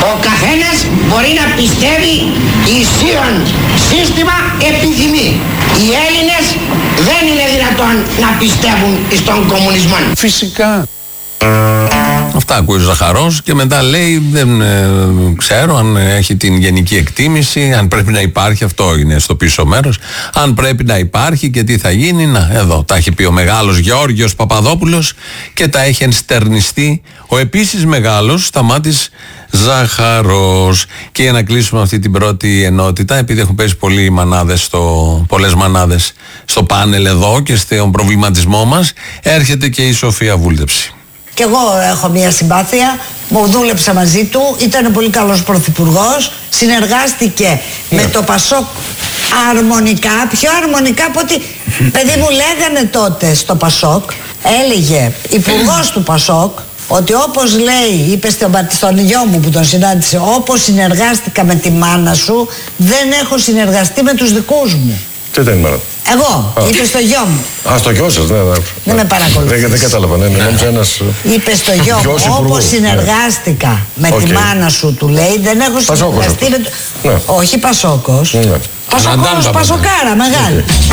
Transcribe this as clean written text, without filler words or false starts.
Ο καθένας μπορεί να πιστεύει ισχύον σύστημα επιθυμεί. Οι Έλληνες δεν είναι δυνατόν να πιστεύουν στον κομμουνισμό. Φυσικά. Αυτά ακούει ο Ζαχαρός και μετά λέει δεν ξέρω αν έχει την γενική εκτίμηση, αν πρέπει να υπάρχει, αυτό είναι στο πίσω μέρος, αν πρέπει να υπάρχει και τι θα γίνει. Να, εδώ τα έχει πει ο μεγάλος Γεώργιος Παπαδόπουλος και τα έχει ενστερνιστεί ο επίσης μεγάλος Σταμάτης Ζαχαρός. Και για να κλείσουμε αυτή την πρώτη ενότητα, επειδή έχουν πέσει πολλές μανάδες στο πάνελ εδώ και στον προβληματισμό μας, έρχεται και η Σοφία Βούλτεψη. Κι εγώ έχω μια συμπάθεια, μου δούλεψα μαζί του, ήταν πολύ καλός πρωθυπουργός, συνεργάστηκε με το Πασόκ αρμονικά, πιο αρμονικά από ότι, παιδί μου, λέγανε τότε στο Πασόκ, έλεγε υπουργός του Πασόκ, ότι όπως λέει, είπε στον γιο μου που τον συνάντησε, όπως συνεργάστηκα με τη μάνα σου, δεν έχω συνεργαστεί με τους δικούς μου. Τι ήταν η μάνα? Εγώ, είπε στο γιο μου. Α, στο γιο σας, ναι. Δεν με παρακολουθείς. Δεν κατάλαβα, ναι. Νόμιζα ένας... Είπε στο γιο μου, όπως συνεργάστηκα με τη μάνα σου, του λέει, δεν έχω συνεργαστεί με... Όχι Πασόκος. Πασοκάρα, μεγάλη.